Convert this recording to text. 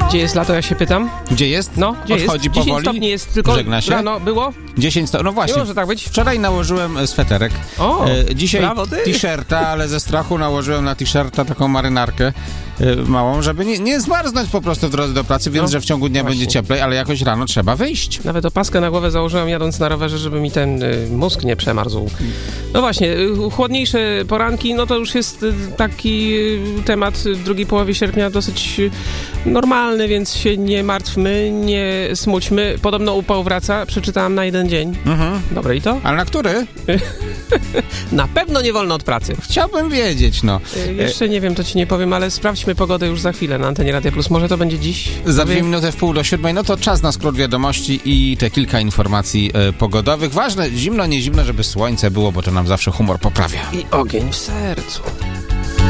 Gdzie jest lato, ja się pytam? Gdzie jest? No, gdzie Odchodzi jest? 10 powoli? stopni jest, tylko Żegna się? rano było? 10 stopni, no właśnie. Nie może tak być. Wczoraj nałożyłem sweterek. O, Dzisiaj brawo ty. t-shirta, ale ze strachu nałożyłem na t-shirta taką marynarkę małą, żeby nie zmarznąć po prostu w drodze do pracy, więc że w ciągu dnia właśnie. będzie cieplej, ale jakoś rano trzeba wyjść. Nawet opaskę na głowę założyłem jadąc na rowerze, żeby mi ten mózg nie przemarzł. No właśnie, chłodniejsze poranki, no to już jest taki temat w drugiej połowie sierpnia dosyć normalny, więc się nie martwmy, nie smućmy. Podobno upał wraca, przeczytałam na 1 dzień. Dobre i to? Ale na który? Na pewno nie wolno od pracy. Chciałbym wiedzieć, no. Jeszcze nie wiem, to ci nie powiem, ale sprawdźmy pogodę już za chwilę na antenie Radia Plus. Może to będzie dziś? Za 2 minuty w 6:30, no to czas na skrót wiadomości i te kilka informacji pogodowych. Ważne, zimno, nie zimno, żeby słońce było, bo to nam zawsze humor poprawia. I ogień w sercu.